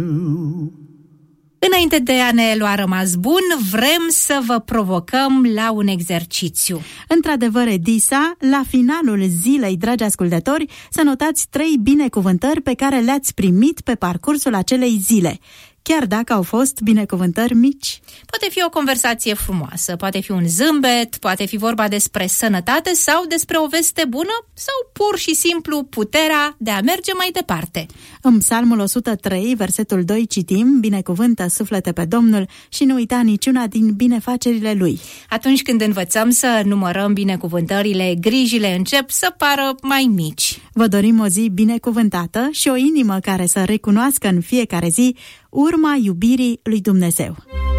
Înainte de a ne lua rămas bun, vrem să vă provocăm la un exercițiu. Într-adevăr, Edisa, la finalul zilei, dragi ascultători, să notați 3 binecuvântări pe care le-ați primit pe parcursul acelei zile, chiar dacă au fost binecuvântări mici. Poate fi o conversație frumoasă, poate fi un zâmbet, poate fi vorba despre sănătate sau despre o veste bună sau pur și simplu puterea de a merge mai departe. În Psalmul 103, versetul 2 citim: binecuvântă suflete pe Domnul și nu uita niciuna din binefacerile Lui. Atunci când învățăm să numărăm binecuvântările, grijile încep să pară mai mici. Vă dorim o zi binecuvântată și o inimă care să recunoască în fiecare zi urma iubirii lui Dumnezeu.